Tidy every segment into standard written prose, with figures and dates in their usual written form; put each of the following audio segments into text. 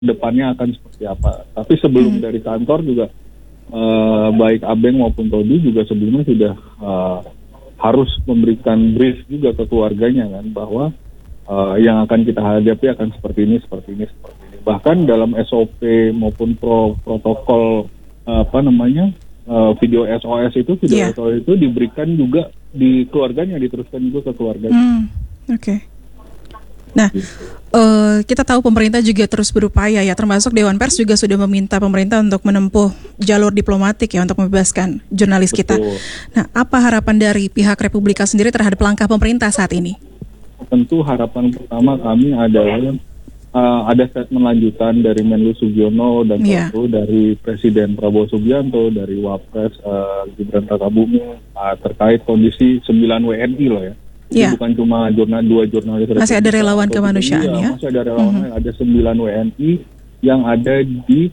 depannya akan seperti apa. Tapi sebelum dari kantor juga baik Abeng maupun Todi juga sebelumnya sudah harus memberikan brief juga ke keluarganya kan, bahwa yang akan kita hadapi akan seperti ini. Bahkan dalam SOP maupun protokol video SOS itu SOS itu diberikan juga di keluarganya, diteruskan juga ke keluarganya. Oke. Nah, kita tahu pemerintah juga terus berupaya ya, termasuk Dewan Pers juga sudah meminta pemerintah untuk menempuh jalur diplomatik ya untuk membebaskan jurnalis kita. Nah, apa harapan dari pihak Republika sendiri terhadap langkah pemerintah saat ini? Tentu harapan pertama kami adalah ada statement lanjutan dari Menlu Sugiono dan tentu dari Presiden Prabowo Subianto, dari Wapres Gibran Rakabuming terkait kondisi 9 WNI loh ya. Jadi bukan cuma dua jurnalis. Masih ada relawan kemanusiaan ya? Masih ada relawan, ada 9 WNI yang ada di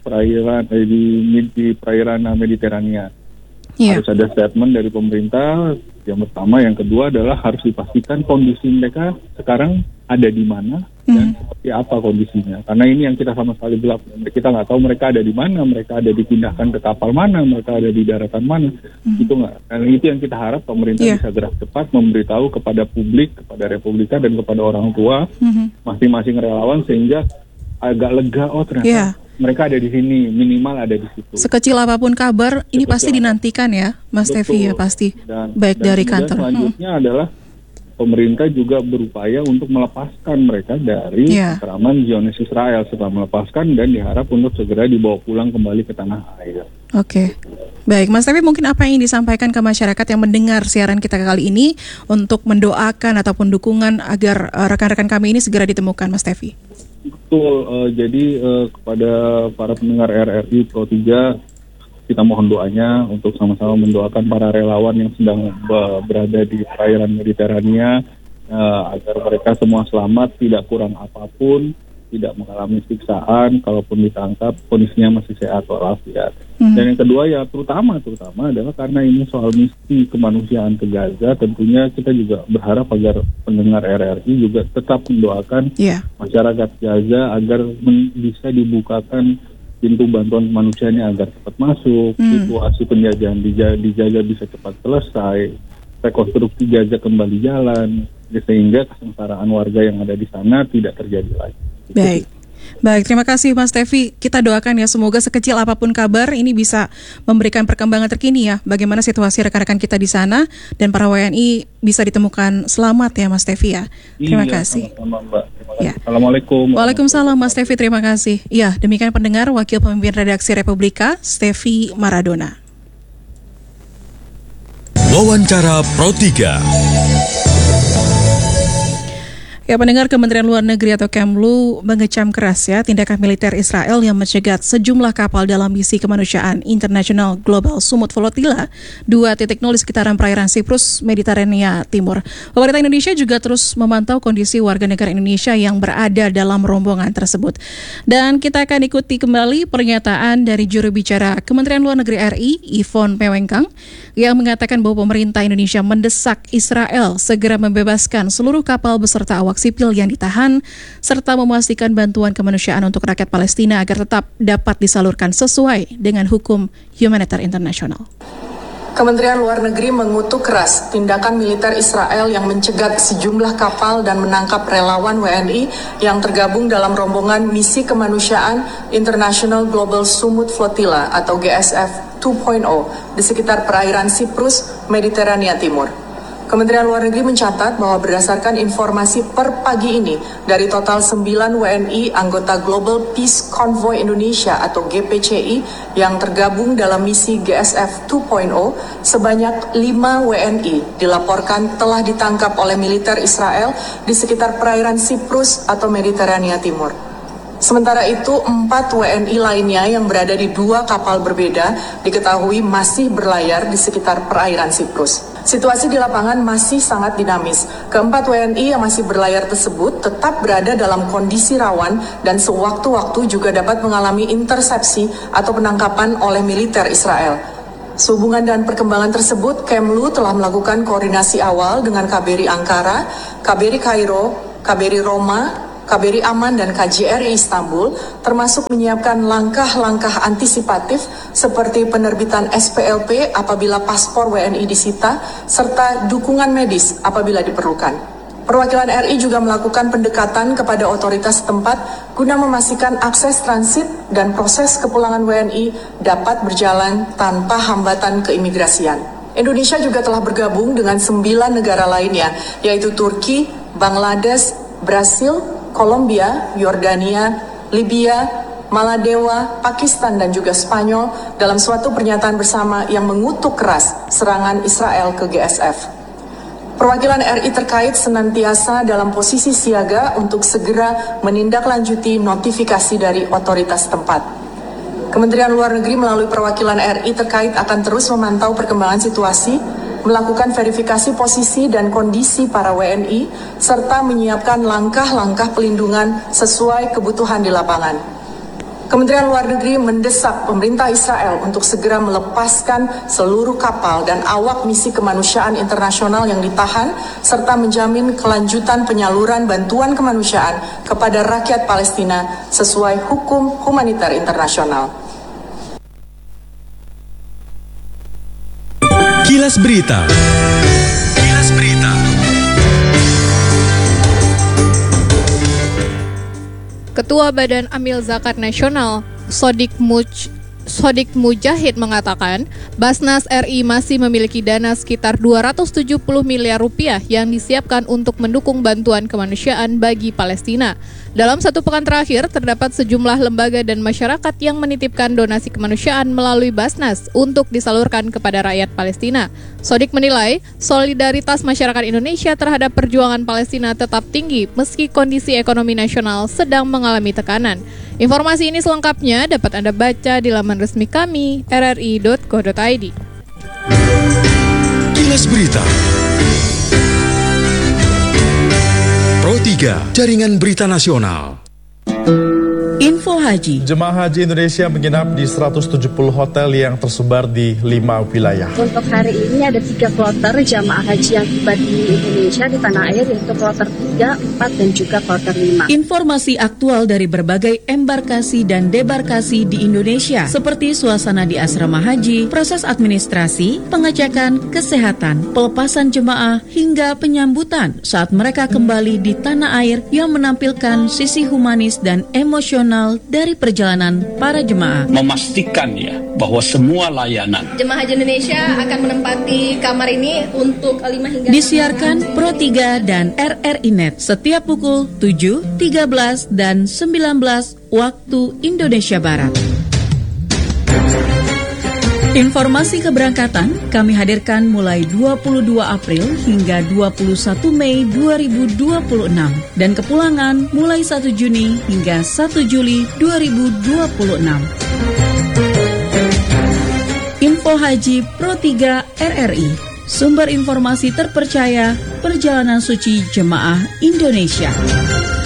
perairan Mediterania. Harus ada statement dari pemerintah. Yang pertama, yang kedua adalah harus dipastikan kondisi mereka sekarang ada di mana dan seperti apa kondisinya. Karena ini yang kita sama sekali gelap. Kita nggak tahu mereka ada di mana, mereka ada dipindahkan ke kapal mana, mereka ada di daratan mana. Itu nggak. Dan itu yang kita harap pemerintah bisa gerak cepat memberitahu kepada publik, kepada Republika dan kepada orang tua masing-masing relawan sehingga agak lega. Oh ternyata mereka ada di sini, minimal ada di situ. Sekecil apapun kabar, ini pasti dinantikan ya, Mas Tevi ya pasti. Baik dari kantor. Selanjutnya adalah pemerintah juga berupaya untuk melepaskan mereka dari ancaman Zionis Israel, setelah melepaskan dan diharap untuk segera dibawa pulang kembali ke tanah air. Oke. Baik, Mas Tevi, mungkin apa yang disampaikan ke masyarakat yang mendengar siaran kita kali ini untuk mendoakan ataupun dukungan agar rekan-rekan kami ini segera ditemukan, Mas Tevi? Betul, jadi kepada para pendengar RRI Pro 3, kita mohon doanya untuk sama-sama mendoakan para relawan yang sedang berada di perairan Mediterania agar mereka semua selamat, tidak kurang apapun, tidak mengalami siksaan, kalaupun ditangkap kondisinya masih sehat walafiat. Dan yang kedua ya terutama adalah karena ini soal misi kemanusiaan ke Gaza, tentunya kita juga berharap agar pendengar RRI juga tetap mendoakan masyarakat Gaza agar bisa dibukakan pintu bantuan kemanusiaannya agar cepat masuk, situasi penjajahan dijaga bisa cepat selesai, rekonstruksi Gaza kembali jalan, sehingga kesengsaraan warga yang ada di sana tidak terjadi lagi. Baik, terima kasih Mas Tevi. Kita doakan ya semoga sekecil apapun kabar ini bisa memberikan perkembangan terkini ya, bagaimana situasi rekan-rekan kita di sana dan para WNI bisa ditemukan selamat ya Mas Tevi ya. Terima kasih. Sama-sama, Mbak. Terima kasih. Assalamualaikum. Waalaikumsalam Mas Tevi, terima kasih. Ya, demikian pendengar Wakil Pemimpin Redaksi Republika, Stevi Maradona. Wawancara Pro 3. Ya, pendengar, Kementerian Luar Negeri atau Kemlu mengecam keras ya tindakan militer Israel yang mencegat sejumlah kapal dalam misi kemanusiaan International Global Sumut Flotilla 2.0 di sekitaran perairan Siprus, Mediterania Timur. Pemerintah Indonesia juga terus memantau kondisi warga negara Indonesia yang berada dalam rombongan tersebut. Dan kita akan ikuti kembali pernyataan dari juru bicara Kementerian Luar Negeri RI, Yvonne Pewengkang, yang mengatakan bahwa pemerintah Indonesia mendesak Israel segera membebaskan seluruh kapal beserta awak sipil yang ditahan, serta memastikan bantuan kemanusiaan untuk rakyat Palestina agar tetap dapat disalurkan sesuai dengan hukum humaniter internasional. Kementerian Luar Negeri mengutuk keras tindakan militer Israel yang mencegat sejumlah kapal dan menangkap relawan WNI yang tergabung dalam rombongan misi kemanusiaan International Global Sumut Flotilla atau GSF 2.0 di sekitar perairan Siprus, Mediterania Timur. Kementerian Luar Negeri mencatat bahwa berdasarkan informasi per pagi ini, dari total 9 WNI anggota Global Peace Convoy Indonesia atau GPCI yang tergabung dalam misi GSF 2.0, sebanyak 5 WNI dilaporkan telah ditangkap oleh militer Israel di sekitar perairan Siprus atau Mediterania Timur. Sementara itu, 4 WNI lainnya yang berada di 2 kapal berbeda diketahui masih berlayar di sekitar perairan Siprus. Situasi di lapangan masih sangat dinamis. Keempat WNI yang masih berlayar tersebut tetap berada dalam kondisi rawan dan sewaktu-waktu juga dapat mengalami intersepsi atau penangkapan oleh militer Israel. Sehubungan dengan perkembangan tersebut, Kemlu telah melakukan koordinasi awal dengan KBRI Ankara, KBRI Kairo, KBRI Roma, KBRI Aman dan KJRI Istanbul, termasuk menyiapkan langkah-langkah antisipatif seperti penerbitan SPLP apabila paspor WNI disita, serta dukungan medis apabila diperlukan. Perwakilan RI juga melakukan pendekatan kepada otoritas setempat guna memastikan akses transit dan proses kepulangan WNI dapat berjalan tanpa hambatan keimigrasian. Indonesia juga telah bergabung dengan 9 negara lainnya, yaitu Turki, Bangladesh, Brasil, Kolombia, Yordania, Libya, Maladewa, Pakistan, dan juga Spanyol dalam suatu pernyataan bersama yang mengutuk keras serangan Israel ke GSF. Perwakilan RI terkait senantiasa dalam posisi siaga untuk segera menindaklanjuti notifikasi dari otoritas tempat. Kementerian Luar Negeri melalui perwakilan RI terkait akan terus memantau perkembangan situasi, melakukan verifikasi posisi dan kondisi para WNI, serta menyiapkan langkah-langkah pelindungan sesuai kebutuhan di lapangan. Kementerian Luar Negeri mendesak pemerintah Israel untuk segera melepaskan seluruh kapal dan awak misi kemanusiaan internasional yang ditahan, serta menjamin kelanjutan penyaluran bantuan kemanusiaan kepada rakyat Palestina sesuai hukum humaniter internasional. Kilas Berita. Kilas Berita. Ketua Badan Amil Zakat Nasional, Sodik Mujahid mengatakan, Basnas RI masih memiliki dana sekitar 270 miliar rupiah yang disiapkan untuk mendukung bantuan kemanusiaan bagi Palestina. Dalam satu pekan terakhir, terdapat sejumlah lembaga dan masyarakat yang menitipkan donasi kemanusiaan melalui Basnas untuk disalurkan kepada rakyat Palestina. Sodik menilai, solidaritas masyarakat Indonesia terhadap perjuangan Palestina tetap tinggi meski kondisi ekonomi nasional sedang mengalami tekanan. Informasi ini selengkapnya dapat Anda baca di laman resmi kami, rri.co.id. Kilas Berita. Pro 3, Jaringan Berita Nasional. Info Haji. Jemaah Haji Indonesia menginap di 170 hotel yang tersebar di 5 wilayah. Untuk hari ini ada 3 kloter jemaah haji yang tiba di Indonesia di tanah air, yaitu kloter 3, 4, dan juga kloter 5. Informasi aktual dari berbagai embarkasi dan debarkasi di Indonesia, seperti suasana di asrama haji, proses administrasi, pengecekan, kesehatan, pelepasan jemaah, hingga penyambutan saat mereka kembali di tanah air yang menampilkan sisi humanis dan emosional dari perjalanan para jemaah. Memastikan bahwa semua layanan jemaah haji Indonesia akan menempati kamar ini untuk 5 hingga disiarkan Pro 3 dan RRI Net setiap pukul 7, 13, dan 19 waktu Indonesia Barat. Informasi keberangkatan kami hadirkan mulai 22 April hingga 21 Mei 2026 dan kepulangan mulai 1 Juni hingga 1 Juli 2026. Info Haji Pro 3 RRI, sumber informasi terpercaya perjalanan suci jemaah Indonesia.